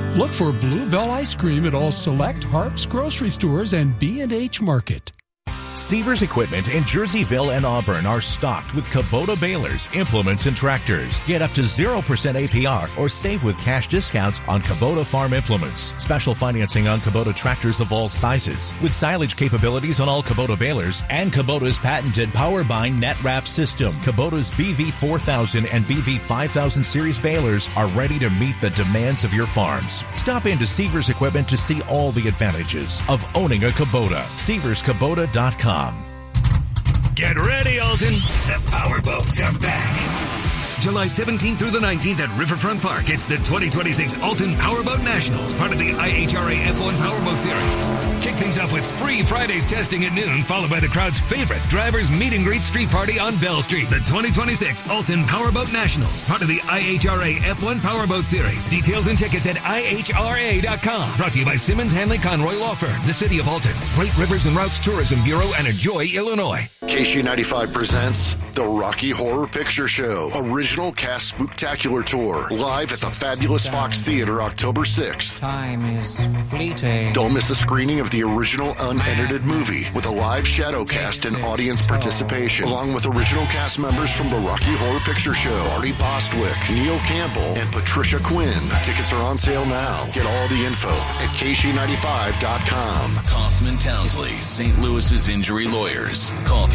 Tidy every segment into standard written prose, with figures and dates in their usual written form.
Look for Bluebell Ice Cream at all select Harps grocery stores and B&H Market. Severs Equipment in Jerseyville and Auburn are stocked with Kubota balers, implements, and tractors. Get up to 0% APR or save with cash discounts on Kubota farm implements. Special financing on Kubota tractors of all sizes. With silage capabilities on all Kubota balers and Kubota's patented PowerBind net wrap system. Kubota's BV4000 and BV5000 series balers are ready to meet the demands of your farms. Stop into Severs Equipment to see all the advantages of owning a Kubota. SeversKubota.com. Get ready, Alton. The powerboats are back. July 17th through the 19th at Riverfront Park. It's the 2026 Alton Powerboat Nationals, part of the IHRA F1 Powerboat Series. Kick things off with free Fridays testing at noon, followed by the crowd's favorite drivers meet and greet street party on Bell Street. The 2026 Alton Powerboat Nationals, part of the IHRA F1 Powerboat Series. Details and tickets at IHRA.com. Brought to you by Simmons Hanley Conroy Law Firm, the City of Alton, Great Rivers and Routes Tourism Bureau, and Enjoy, Illinois. KC95 presents The Rocky Horror Picture Show. Original Cast Spooktacular Tour. Live at the fabulous Fox Theater October 6th. Time is fleeting. Don't miss a screening of the original unedited movie with a live shadow cast and audience participation, along with original cast members from The Rocky Horror Picture Show, Artie Bostwick, Neil Campbell, and Patricia Quinn. Tickets are on sale now. Get all the info at KC95.com. Kaufman Townsley, St. Louis's injury lawyers. Call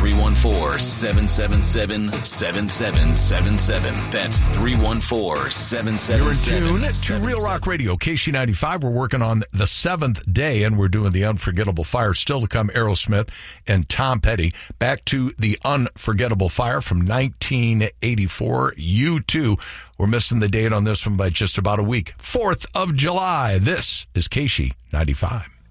314-777-7777. That's 314-777. You're in tune to Real Rock Radio, KC95. We're working on the 7th day, and we're doing the Unforgettable Fire. Still to come, Aerosmith and Tom Petty. Back to the Unforgettable Fire from 1984. U2. We're missing the date on this one by just about a week. 4th of July. This is KC95.